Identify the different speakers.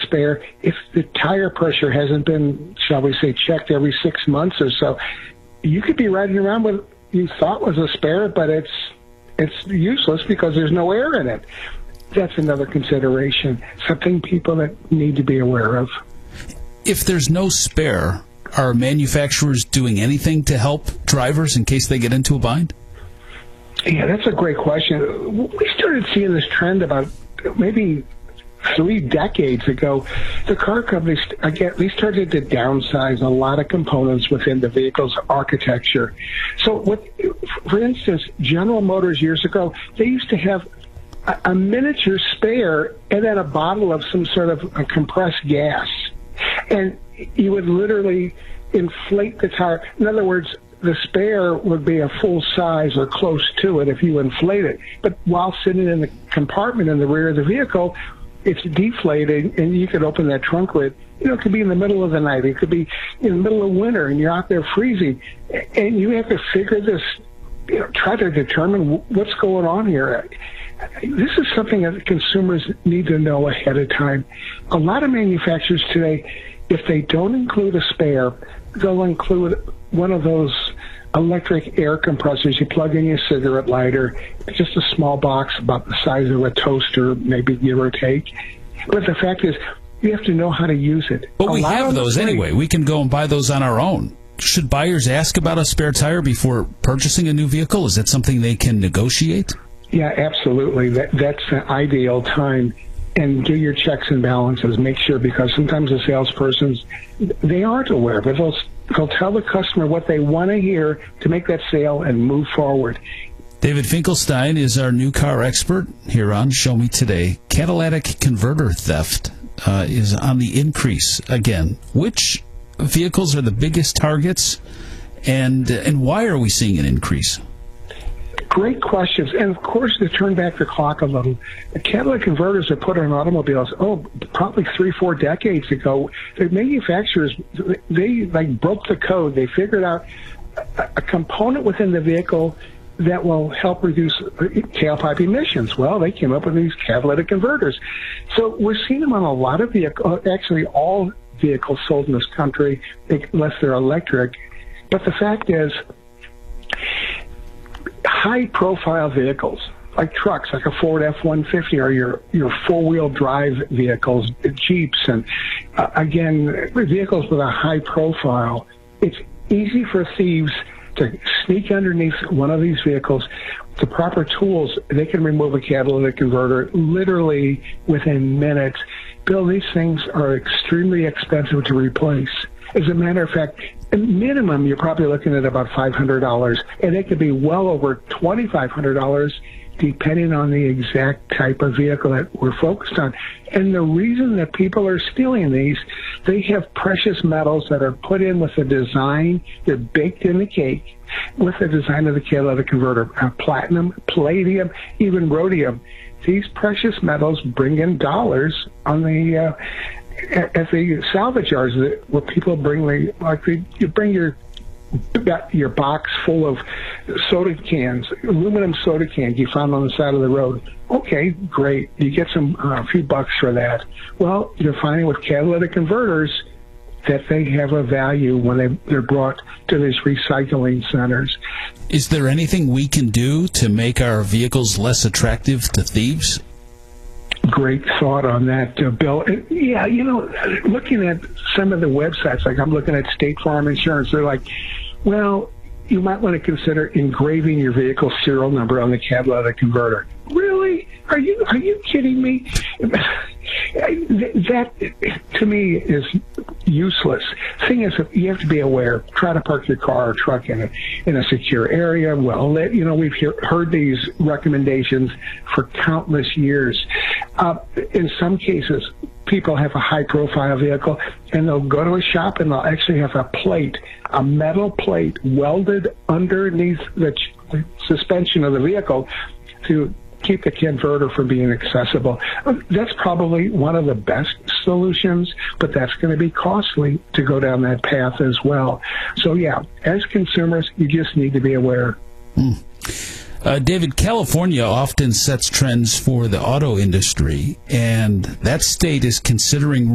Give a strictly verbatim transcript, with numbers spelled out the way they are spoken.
Speaker 1: spare, if the tire pressure hasn't been, shall we say, checked every six months or so, you could be riding around with you thought was a spare, but it's it's useless because there's no air in it. That's another consideration, something people that need to be aware of.
Speaker 2: If there's no spare, are manufacturers doing anything to help drivers in case they get into a bind?
Speaker 1: Yeah, that's a great question. We started seeing this trend about maybe three decades ago. The car companies, again, they started to downsize a lot of components within the vehicle's architecture. So, what, for instance, General Motors years ago, they used to have a, a miniature spare and then a bottle of some sort of a compressed gas. And you would literally inflate the tire. In other words, the spare would be a full size or close to it if you inflate it. But while sitting in the compartment in the rear of the vehicle, it's deflated, and you could open that trunk lid. You know, it could be in the middle of the night. It could be in the middle of winter, and you're out there freezing. And you have to figure this, you know, try to determine what's going on here. This is something that consumers need to know ahead of time. A lot of manufacturers today, if they don't include a spare, they'll include one of those electric air compressors. You plug in your cigarette lighter, just a small box about the size of a toaster, maybe give or take. But the fact is, you have to know how to use it.
Speaker 2: But we have those anyway. We can go and buy those on our own. Should buyers ask about a spare tire before purchasing a new vehicle? Is that something they can negotiate?
Speaker 1: Yeah, absolutely. That, that's the ideal time. And do your checks and balances. Make sure, because sometimes the salespersons, they aren't aware, but they'll, they'll tell the customer what they want to hear to make that sale and move forward.
Speaker 2: David Finkelstein is our new car expert here on Show Me Today. Catalytic converter theft uh, is on the increase again. Which vehicles are the biggest targets, and and why are we seeing an increase?
Speaker 1: Great questions. And, of course, to turn back the clock a little, the catalytic converters are put on automobiles, oh, probably three, four decades ago. The manufacturers, they, like, broke the code. They figured out a, a component within the vehicle that will help reduce tailpipe emissions. Well, they came up with these catalytic converters. So we're seeing them on a lot of vehicles, actually all vehicles sold in this country, unless they're electric. But the fact is, high-profile vehicles, like trucks, like a Ford F one fifty, or your, your four-wheel drive vehicles, Jeeps, and, uh, again, vehicles with a high profile, it's easy for thieves to sneak underneath one of these vehicles. With the proper tools, they can remove a catalytic converter literally within minutes. Bill, these things are extremely expensive to replace. As a matter of fact, at minimum, you're probably looking at about five hundred dollars, and it could be well over twenty-five hundred dollars depending on the exact type of vehicle that we're focused on. And the reason that people are stealing these, they have precious metals that are put in with the design, they're baked in the cake with the design of the catalytic converter. Uh, platinum, palladium, even rhodium. These precious metals bring in dollars on the uh, at the salvage yards, where people bring the, like the, you bring your your box full of soda cans, aluminum soda cans you found on the side of the road. Okay, great. You get some uh, a few bucks for that. Well, you're finding with catalytic converters that they have a value when they, they're brought to these recycling centers.
Speaker 2: Is there anything we can do to make our vehicles less attractive to thieves?
Speaker 1: Great thought on that, uh, Bill. And, yeah, you know, looking at some of the websites, like I'm looking at State Farm Insurance, they're like, well, you might want to consider engraving your vehicle serial number on the catalytic converter. Really? Are you are you kidding me? That, to me, is useless. Thing is, you have to be aware. Try to park your car or truck in a in a secure area. Well, let, you know, we've hear, heard these recommendations for countless years. Uh, in some cases, people have a high-profile vehicle, and they'll go to a shop and they'll actually have a plate, a metal plate welded underneath the ch- suspension of the vehicle to keep the converter from being accessible. That's probably one of the best solutions, but that's going to be costly to go down that path as well. So, yeah, as consumers, you just need to be aware.
Speaker 2: Mm. Uh, David, California often sets trends for the auto industry, and that state is considering